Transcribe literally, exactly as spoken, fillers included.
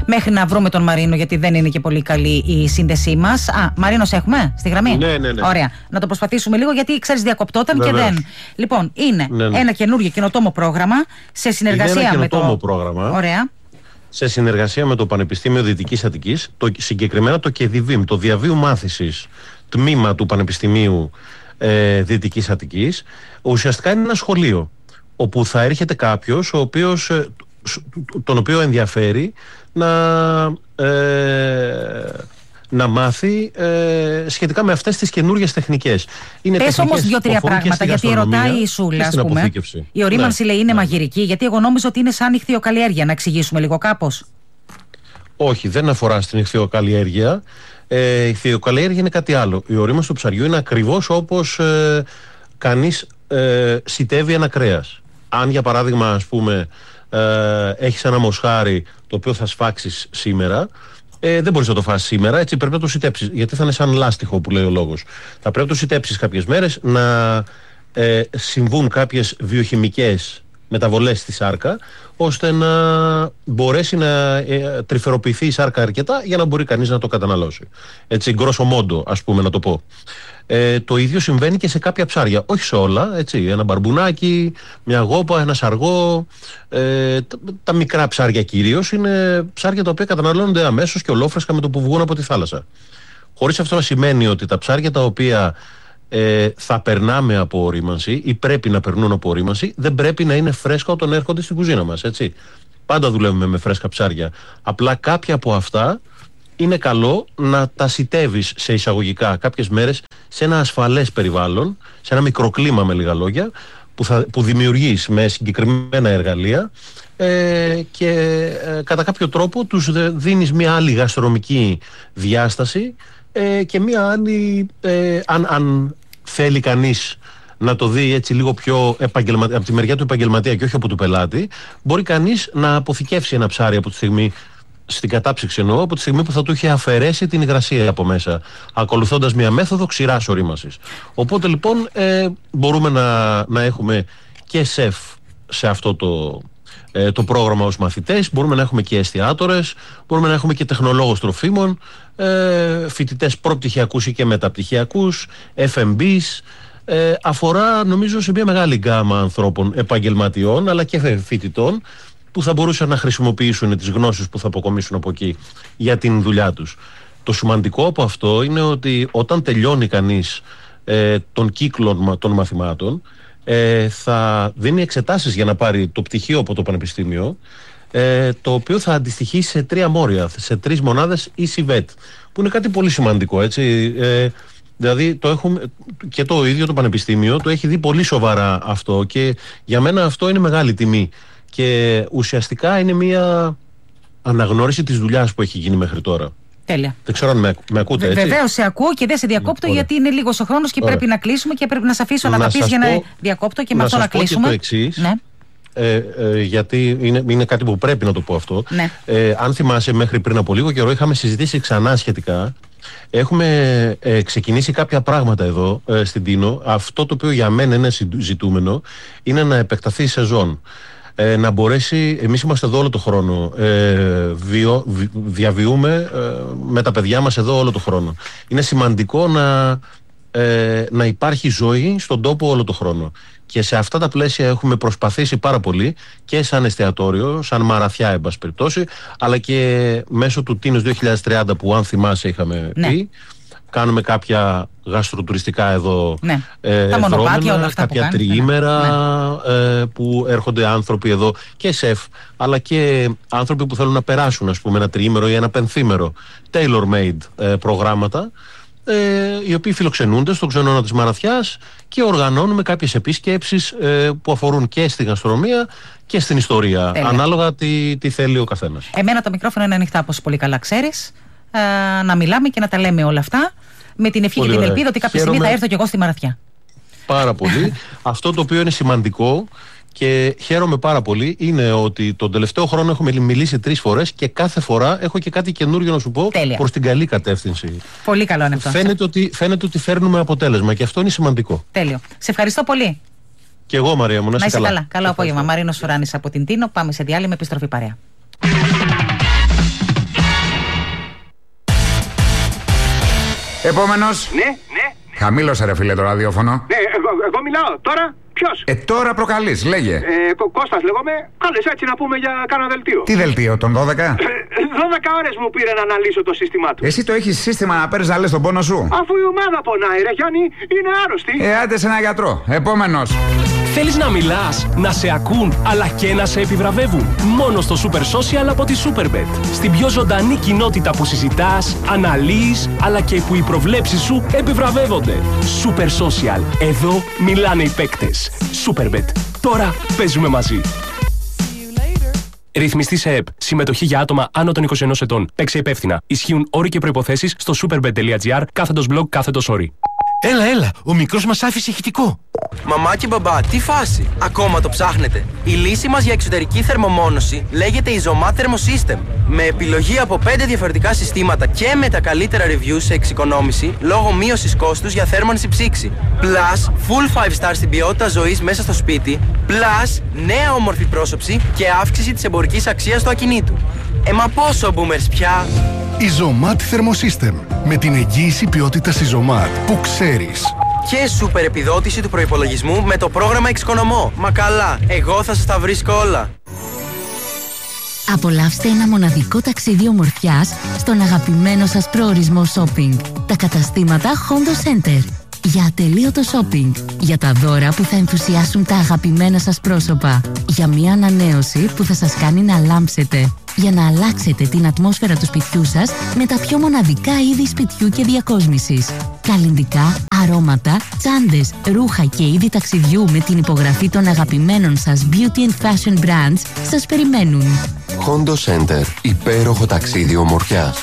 μέχρι να βρούμε τον Μαρίνο, γιατί δεν είναι και πολύ καλή η σύνδεσή μας. Α, Μαρίνο, έχουμε στη γραμμή? Ναι, ναι, ναι. Ωραία. Να το προσπαθήσουμε λίγο, γιατί ξέρεις, διακοπτόταν και δεν. Λοιπόν, είναι ναι, ναι. ένα καινούργιο καινοτόμο πρόγραμμα σε συνεργασία είναι ένα με το. πρόγραμμα. Ωραία. Σε συνεργασία με το Πανεπιστήμιο Δυτικής Αττικής, το, συγκεκριμένα το ΚΕΔΙΒΙΜ, το Διαβίου Μάθησης τμήμα του Πανεπιστημίου ε, Δυτικής Αττικής. Ουσιαστικά είναι ένα σχολείο όπου θα έρχεται κάποιος ο οποίος, ε, τον οποίο ενδιαφέρει να, ε, να μάθει ε, σχετικά με αυτές τις καινούργιες τεχνικές. Πες όμως δύο-τρία πράγματα, γιατί ρωτάει η Σούλα, ας πούμε. Η ορίμανση, ναι, λέει είναι, ναι, μαγειρική, γιατί εγώ νόμιζα ότι είναι σαν ηχθειοκαλλιέργεια. Να εξηγήσουμε λίγο κάπως. Όχι, δεν αφορά στην ηχθειοκαλλιέργεια. Ε, η ηχθειοκαλλιέργεια είναι κάτι άλλο. Η ορίμανση του ψαριού είναι ακριβώς όπως ε, κανείς ε, σιτεύει ένα κρέας. Αν για παράδειγμα, ας πούμε, ε, έχεις ένα μοσχάρι το οποίο θα σφάξεις σήμερα, ε, δεν μπορείς να το φάσεις σήμερα, έτσι πρέπει να το σιτέψεις, γιατί θα είναι σαν λάστιχο που λέει ο λόγος. Θα πρέπει να το σιτέψεις κάποιες μέρες, να ε, συμβούν κάποιες βιοχημικές μεταβολές στη σάρκα, ώστε να μπορέσει να ε, τρυφεροποιηθεί η σάρκα αρκετά για να μπορεί κανείς να το καταναλώσει. Έτσι, γκρόσο μόντο, ας πούμε, να το πω. Ε, το ίδιο συμβαίνει και σε κάποια ψάρια. Όχι σε όλα, έτσι. Ένα μπαρμπουνάκι, μια γόπα, ένα σαργό. Ε, τα, τα μικρά ψάρια κυρίως είναι ψάρια τα οποία καταναλώνονται αμέσως και ολόφρεσκα με το που βγουν από τη θάλασσα. Χωρίς αυτό να σημαίνει ότι τα ψάρια τα οποία ε, θα περνάμε από ορίμανση ή πρέπει να περνούν από ορίμανση, δεν πρέπει να είναι φρέσκα όταν έρχονται στην κουζίνα μας, έτσι. Πάντα δουλεύουμε με φρέσκα ψάρια. Απλά κάποια από αυτά είναι καλό να τα σιτεύεις σε εισαγωγικά κάποιες μέρες σε ένα ασφαλές περιβάλλον, σε ένα μικροκλίμα, με λίγα λόγια, που, θα, που δημιουργείς με συγκεκριμένα εργαλεία ε, και ε, κατά κάποιο τρόπο τους δίνεις μια άλλη γαστρονομική διάσταση ε, και μια άλλη, ε, αν, αν θέλει κανείς να το δει έτσι λίγο πιο επαγγελματία, από τη μεριά του επαγγελματία και όχι από του πελάτη, μπορεί κανείς να αποθηκεύσει ένα ψάρι από τη στιγμή, στην κατάψυξη εννοώ, από τη στιγμή που θα του είχε αφαιρέσει την υγρασία από μέσα, ακολουθώντας μια μέθοδο ξηράς ορίμανσης. Οπότε λοιπόν ε, μπορούμε να, να έχουμε και σεφ σε αυτό το, ε, το πρόγραμμα ως μαθητές, μπορούμε να έχουμε και εστιατόρες, μπορούμε να έχουμε και τεχνολόγους τροφίμων, ε, φοιτητές προπτυχιακούς ή και μεταπτυχιακούς, εφ εμ μπις. Ε, αφορά νομίζω σε μια μεγάλη γκάμα ανθρώπων, επαγγελματιών αλλά και φοιτητών, που θα μπορούσαν να χρησιμοποιήσουν τις γνώσεις που θα αποκομίσουν από εκεί για την δουλειά τους. Το σημαντικό από αυτό είναι ότι όταν τελειώνει κανείς ε, τον κύκλο των μαθημάτων, ε, θα δίνει εξετάσεις για να πάρει το πτυχίο από το πανεπιστήμιο, ε, το οποίο θα αντιστοιχεί σε τρία μόρια, σε τρεις μονάδες ή σιβέτ, που είναι κάτι πολύ σημαντικό, έτσι. Ε, δηλαδή το έχουμε, και το ίδιο το πανεπιστήμιο το έχει δει πολύ σοβαρά αυτό, και για μένα αυτό είναι μεγάλη τιμή. Και ουσιαστικά είναι μια αναγνώριση της δουλειάς που έχει γίνει μέχρι τώρα. Τέλεια. Δεν ξέρω αν με, με ακούτε, έτσι. Βεβαίως σε ακούω και δεν σε διακόπτω, Ωραία. Γιατί είναι λίγος ο χρόνος και Ωραία. Πρέπει να κλείσουμε και πρέπει να σε αφήσω να, να τα πεις για πω, να διακόπτω και με αυτό να κλείσουμε. Να σας πω και το εξής, ναι. ε, ε, γιατί είναι, είναι κάτι που πρέπει να το πω αυτό. Ναι. Ε, αν θυμάσαι, μέχρι πριν από λίγο καιρό είχαμε συζητήσει ξανά σχετικά. Έχουμε ε, ξεκινήσει κάποια πράγματα εδώ ε, στην Τίνο. Αυτό το οποίο για μένα είναι ζητούμενο είναι να επεκταθεί η σεζόν. Ε, να μπορέσει, εμείς είμαστε εδώ όλο το χρόνο, ε, βιο, βι, διαβιούμε ε, με τα παιδιά μας εδώ όλο το χρόνο. Είναι σημαντικό να, ε, να υπάρχει ζωή στον τόπο όλο το χρόνο. Και σε αυτά τα πλαίσια έχουμε προσπαθήσει πάρα πολύ και σαν εστιατόριο, σαν Μαραθιά εν πάση περιπτώσει, αλλά και μέσω του Τίνος δύο χιλιάδες τριάντα που, αν θυμάσαι, είχαμε ναι. πει. Κάνουμε κάποια γαστροτουριστικά εδώ, ναι. ε, τα μονοπάτια, όλα αυτά κάποια που τριήμερα ναι. ε, που έρχονται άνθρωποι εδώ και σεφ, αλλά και άνθρωποι που θέλουν να περάσουν, ας πούμε, ένα τριήμερο ή ένα πενθήμερο, tailor-made ε, προγράμματα, ε, οι οποίοι φιλοξενούνται στον ξενώνα της Μαραθιάς και οργανώνουμε κάποιες επισκέψεις ε, που αφορούν και στη γαστρονομία και στην ιστορία. Τέλεια. Ανάλογα τι, τι θέλει ο καθένας. Εμένα τα μικρόφωνα είναι ανοιχτά, όπως πολύ καλά ξέρεις. Uh, να μιλάμε και να τα λέμε όλα αυτά, με την ευχή πολύ και την ελπίδα ότι κάποια Χαίρομαι. στιγμή θα έρθω κι εγώ στη Μαραθιά. Πάρα πολύ. Αυτό το οποίο είναι σημαντικό και χαίρομαι πάρα πολύ είναι ότι τον τελευταίο χρόνο έχουμε μιλήσει τρεις φορές και κάθε φορά έχω και κάτι καινούριο να σου πω. Τέλεια. Προς την καλή κατεύθυνση. Πολύ καλό είναι αυτό. Φαίνεται ότι, φαίνεται ότι φέρνουμε αποτέλεσμα και αυτό είναι σημαντικό. Τέλειο. Σε ευχαριστώ πολύ. Και εγώ, Μαρία μου, να είσαι καλά. καλά. Καλό απόγευμα. Μαρίνος Ουράνης από την Τίνο. Πάμε σε διάλειμμα, επιστροφή παρέα. Επόμενος. Ναι, ναι. Χαμήλωσε ρε φίλε το ραδιόφωνο. Ναι, εγώ, εγώ μιλάω. Τώρα ποιος? Ε, τώρα προκαλείς, λέγε. Ε, Κω- Κώστας λέγομαι. Κάλεσε έτσι να πούμε για κάνα δελτίο. Τι δελτίο, τον δώδεκα? Ε, δώδεκα ώρες μου πήρε να αναλύσω το σύστημά του. Εσύ το έχεις σύστημα να παίρνεις να λες τον πόνο σου? Αφού η ομάδα πονάει, ρε Γιάννη, είναι άρρωστη. Ε, άντε σε ένα γιατρό. Επόμενος. Θέλεις να μιλάς, να σε ακούν, αλλά και να σε επιβραβεύουν? Μόνο στο Super Social από τη Superbet. Στην πιο ζωντανή κοινότητα που συζητάς, αναλύεις, αλλά και που οι προβλέψεις σου επιβραβεύονται. Super Social. Εδώ μιλάνε οι παίκτες. Superbet. Τώρα παίζουμε μαζί. Ρυθμιστή σε ΕΠ. Συμμετοχή για άτομα άνω των είκοσι ενός ετών. Παίξε υπεύθυνα. Ισχύουν όροι και προϋποθέσεις στο superbet.gr κάθετος blog κάθετος όροι. Έλα, έλα, ο μικρός μας άφησε ηχητικό. Μαμά και μπαμπά, τι φάση! Ακόμα το ψάχνετε? Η λύση μας για εξωτερική θερμομόνωση λέγεται Isomat Thermosystem. Με επιλογή από πέντε διαφορετικά συστήματα και με τα καλύτερα reviews σε εξοικονόμηση λόγω μείωσης κόστους για θέρμανση ψήξη. Plus, full five star στην ποιότητα ζωής μέσα στο σπίτι. Plus, νέα όμορφη πρόσωψη και αύξηση της εμπορικής αξίας του ακινήτου. Ε, μα πόσο boomers πια! Isomat Thermosystem. Με την εγγύηση ποιότητας Isomat που ξέρεις. Και σούπερ επιδότηση του προϋπολογισμού με το πρόγραμμα Εξοικονομώ. Μα καλά, εγώ θα σας τα βρίσκω όλα. Απολαύστε ένα μοναδικό ταξίδι ομορφιάς στον αγαπημένο σας προορισμό shopping. Τα καταστήματα Hondo Center. Για ατελείωτο shopping. Για τα δώρα που θα ενθουσιάσουν τα αγαπημένα σας πρόσωπα. Για μια ανανέωση που θα σας κάνει να λάμψετε. Για να αλλάξετε την ατμόσφαιρα του σπιτιού σας με τα πιο μοναδικά είδη σπιτιού και διακόσμησης. Καλλυντικά, αρώματα, τσάντες, ρούχα και είδη ταξιδιού με την υπογραφή των αγαπημένων σας beauty and fashion brands σας περιμένουν. Hondo Center. Υπέροχο ταξίδι ομορφιάς.